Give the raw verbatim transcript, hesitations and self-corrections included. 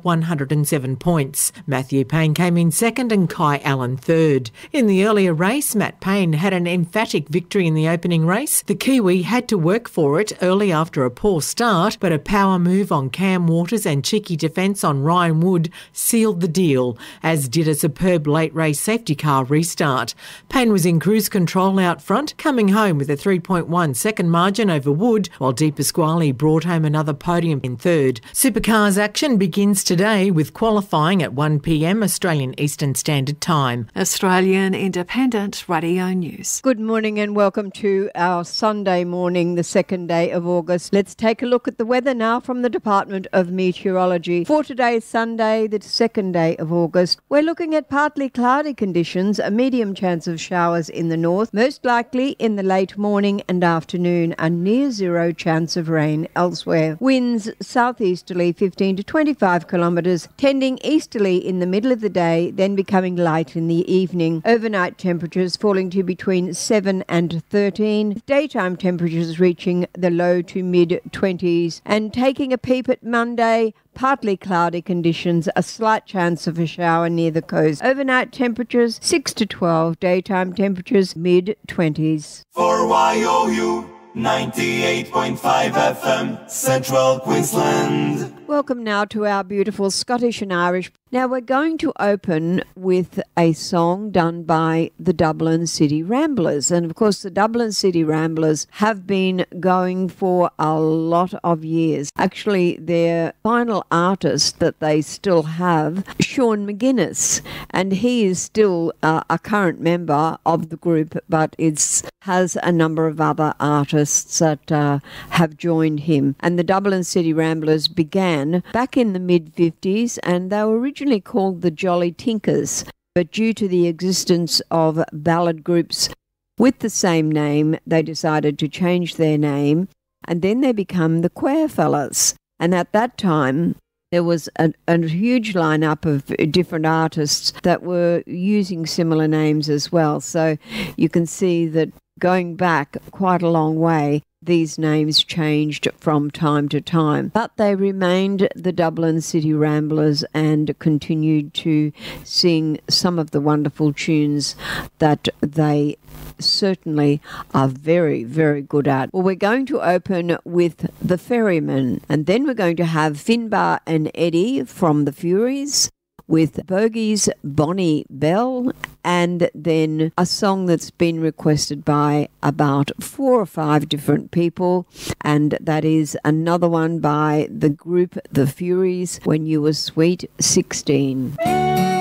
one hundred seven points. Matthew Payne came in second and Kai Allen third. In the earlier race, Matt Payne had an emphatic victory in the opening race. The Kiwi had to work for it early after a poor start, but a power move on Cam Waters and cheeky defence on Ryan Wood sealed the deal, as did a superb late race safety car restart. Payne was in cruise control out front, coming home with a three point one second margin over Wood, while Di Pasquale brought home another podium in third. Supercars action begins today with qualifying at one p m Australian Eastern Standard Time. Australian Independent Radio News. Good morning and welcome to our Sunday morning, the second day of August. Let's take a look at the weather now from the Department of Meteorology. For today, Sunday, the second day of August, we're looking at partly cloudy conditions, a medium chance of showers in the north, most likely in the late morning and afternoon, a near zero chance of rain elsewhere. Winds southeasterly fifteen to twenty-five kilometres, tending easterly in the middle of the day, then becoming light in the evening. Overnight temperatures falling to between seven and thirteen, daytime temperatures reaching the low to mid twenties. And taking a peep at Monday, partly cloudy conditions, a slight chance of a shower near the coast. Overnight temperatures six to twelve, daytime temperatures mid twenties. For Y O U ninety-eight point five F M, Central Queensland. Welcome now to our beautiful Scottish and Irish. Now we're going to open with a song done by the Dublin City Ramblers. And of course the Dublin City Ramblers have been going for a lot of years. Actually, their final artist that they still have, Sean McGuinness, and he is still uh, a current member of the group, but it's has a number of other artists that uh, have joined him. And the Dublin City Ramblers began back in the mid-fifties, and they were originally called the Jolly Tinkers, but due to the existence of ballad groups with the same name, they decided to change their name, and then they become the Quare Fellas. And at that time, there was a, a huge lineup of different artists that were using similar names as well. So you can see that going back quite a long way, these names changed from time to time, but they remained the Dublin City Ramblers and continued to sing some of the wonderful tunes that they certainly are very, very good at. Well, we're going to open with The Ferryman, and then we're going to have Finbar and Eddie from The Furies, with Bogey's Bonnie Bell, and then a song that's been requested by about four or five different people, and that is another one by the group The Furies, When You Were Sweet sixteen.